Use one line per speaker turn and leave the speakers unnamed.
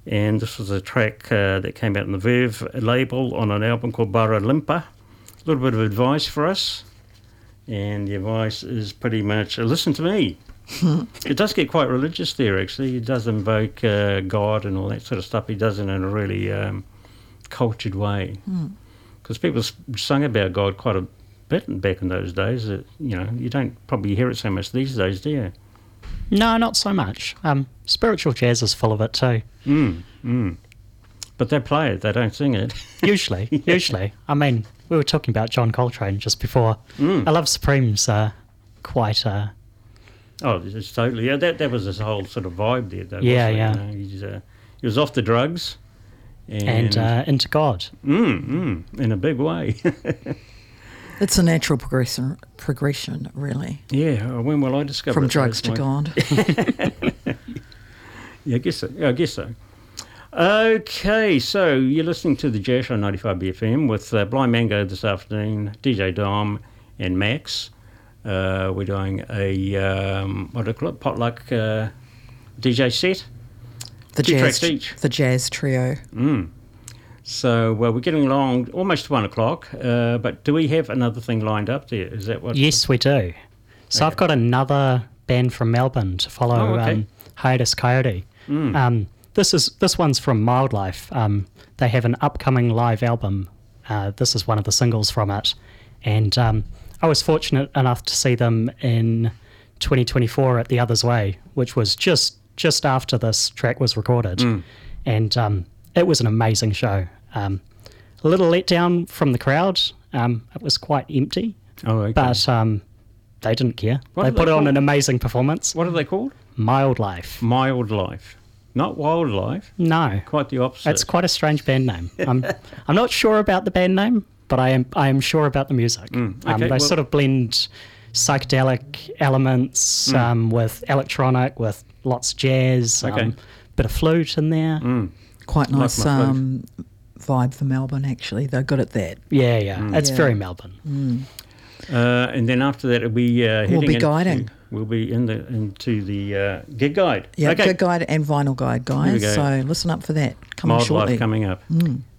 And this was a track that came out on the Verve label on an album called Bara Limpa. A little bit of advice for us. And the advice is pretty much, listen to me. It does get quite religious there, actually. It does invoke God and all that sort of stuff. He does it in a really cultured way. Because people sung about God quite a bit back in those days. You don't probably hear it so much these days, do you?
No, not so much. Spiritual jazz is full of it too.
But they play it, they don't sing it.
Usually. I mean, we were talking about John Coltrane just before. I Love Supreme's quite...
Oh, it's totally... Yeah, that was this whole sort of vibe there, though.
Yeah.
He was off the drugs.
And into God.
In a big way.
It's a natural progression, really.
Yeah, when will I discover
From
it?
drugs to God.
Yeah, I guess so. Okay, so you're listening to the Jazz Show 95 BFM with Blind Mango this afternoon, DJ Dom and Max. We're doing a, what do you call it, potluck DJ set.
The jazz trio.
So we're getting along almost 1 o'clock, but do we have another thing lined up there? Is that what?
Yes, we do. So I've got another band from Melbourne to follow, Hiatus Coyote. This one's from Mildlife. They have an upcoming live album. This is one of the singles from it. And I was fortunate enough to see them in 2024 at The Other's Way, which was just after this track was recorded. And it was an amazing show. A little let down from the crowd. It was quite empty.
Oh, okay.
But they didn't care. They put on an amazing performance.
What are they called?
Mildlife.
Mildlife. Not Wildlife.
No.
Quite the opposite.
It's quite a strange band name. I'm not sure about the band name, but I am sure about the music. They sort of blend psychedelic elements with electronic, with lots of jazz, bit of flute in there.
Quite nice vibe for Melbourne, actually. They're good at that.
Yeah. It's very Melbourne.
And then after that, we'll be
guiding.
We'll be into the gig guide.
Yeah, gig guide and vinyl guide, guys.
Go.
So listen up for that. Coming shortly.
Life coming up.